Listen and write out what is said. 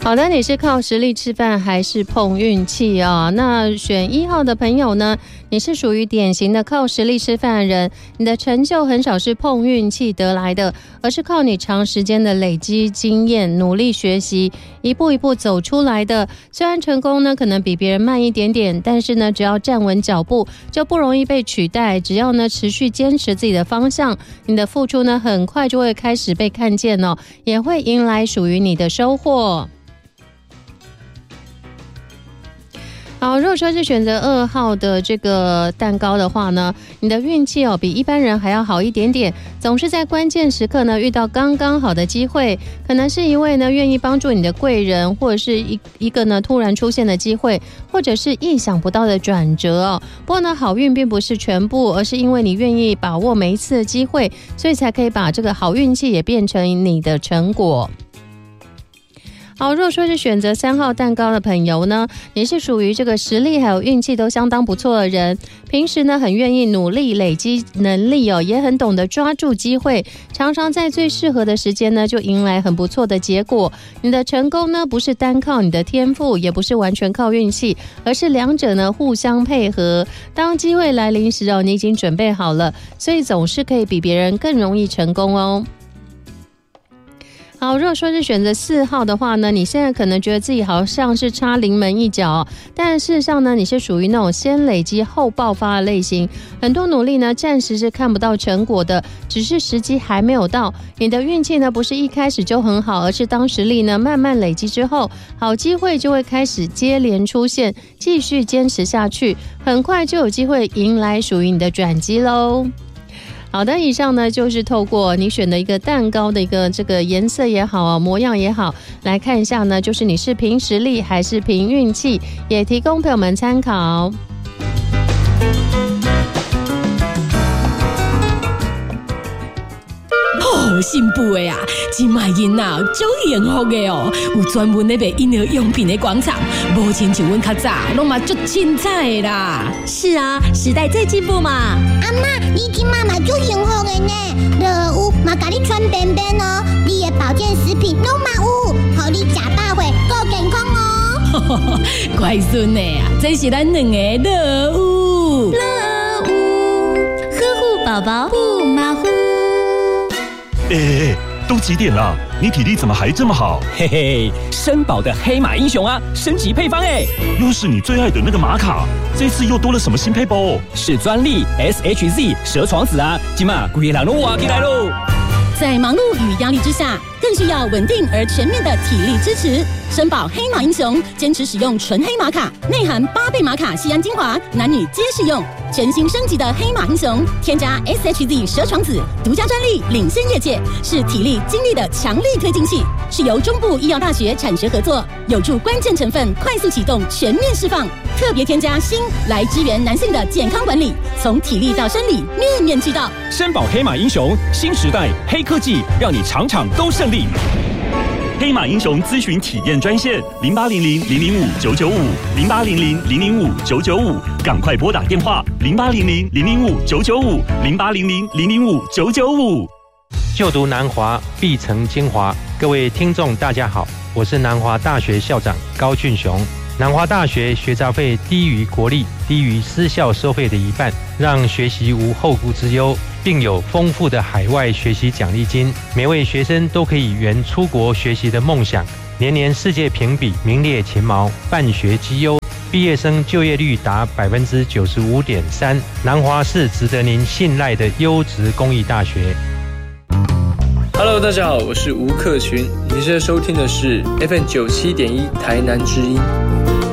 好的，你是靠实力吃饭还是碰运气啊？那选1号的朋友呢，你是属于典型的靠实力吃饭的人，你的成就很少是碰运气得来的，而是靠你长时间的累积经验、努力学习，一步一步走出来的。虽然成功呢可能比别人慢一点点，但是呢只要站稳脚步，就不容易被取代。只要呢持续坚持自己的方向，你的付出呢很快就会开始被看见哦，也会迎来属于你的收获。好，如果说是选择2号的这个蛋糕的话呢，你的运气比一般人还要好一点点，总是在关键时刻呢遇到刚刚好的机会，可能是一位呢愿意帮助你的贵人，或者是一个呢突然出现的机会，或者是意想不到的转折哦。不过呢，好运并不是全部，而是因为你愿意把握每一次的机会，所以才可以把这个好运气也变成你的成果。好，如果说是选择3号蛋糕的朋友呢，你是属于这个实力还有运气都相当不错的人，平时呢很愿意努力累积能力哦，也很懂得抓住机会，常常在最适合的时间呢就迎来很不错的结果。你的成功呢不是单靠你的天赋，也不是完全靠运气，而是两者呢互相配合。当机会来临时哦，你已经准备好了，所以总是可以比别人更容易成功哦。好，如果说是选择4号的话呢，你现在可能觉得自己好像是差临门一脚，但事实上呢，你是属于那种先累积后爆发的类型，很多努力呢暂时是看不到成果的，只是时机还没有到。你的运气呢不是一开始就很好，而是当实力呢慢慢累积之后，好机会就会开始接连出现，继续坚持下去，很快就有机会迎来属于你的转机咯。好的，以上呢就是透过你选的一个蛋糕的一个这个颜色也好模样也好，来看一下呢，就是你是凭实力还是凭运气，也提供朋友们参考。 好幸福的啊！现在囡仔足幸福的哦，有专门咧卖婴儿用品的广场，无亲像阮较早，拢嘛足精彩的啦。 是啊，时代在进步嘛。 阿嬷，你今妈妈足幸福的呢，就有嘛，甲你穿便便哦，你的保健食品拢嘛有，互你食饱会够健康哦。 乖孙的啊，这是咱两个乐舞， 乐舞，呵护宝宝不马虎。 都几点了？你体力怎么还这么好？ 嘿嘿，森宝的黑马英雄啊，升级配方哎， 又是你最爱的那个玛卡，这次又多了什么新配包哦？ 是专利 SHZ 蛇床子啊，今嘛规个人都挖起来喽！ 在忙碌与压力之下，更需要稳定而全面的体力支持。森宝黑马英雄坚持使用纯黑玛卡，内含8倍玛卡酰胺精华，男女皆适用。全新升级的黑马英雄，添加 SHZ 蛇床子，独家专利，领先业界，是体力精力的强力推进器，是由中部医药大学产学合作，有助关键成分快速启动全面释放。特别添加锌来支援男性的健康管理，从体力到生理面面俱到。 森宝黑马英雄，新时代黑科技，让你场场都胜利。 黑马英雄咨询体验专线0800-005-995 赶快拨打电话0800-005-995 就读南华必成精华。各位听众大家好，我是南华大学校长高俊雄。南华大学学杂费低于国立，低于私校收费的一半，让学习无后顾之忧，并有丰富的海外学习奖励金，每位学生都可以圆出国学习的梦想，年年世界评比名列前茅，办学绩优，毕业生就业率达 95.3%， 南华是值得您信赖的优质公益大学。 Hello， 大家好，我是吴克群，你现在收听的是 FM 97.1台南之音。